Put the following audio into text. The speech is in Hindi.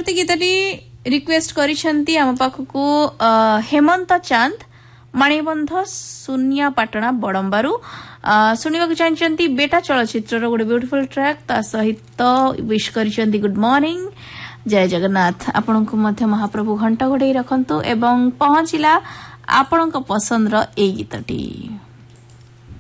परवर्ती गीतटी रिक्वेस्ट करिसेंती हम पाखकू हेमंत चांद माणीबंध सुनिया पाटणा बड़ंबारू शुणा चाहती बेटा चलचित्र गोटे ब्यूटीफुल ट्रैक ता सहित विश करिसेंती गुड मॉर्निंग जय जगन्नाथ आपण को मध्य महाप्रभु घंटा घोड़े रखंतु एवं पहुंचला आपण पसंद ए गीतटी।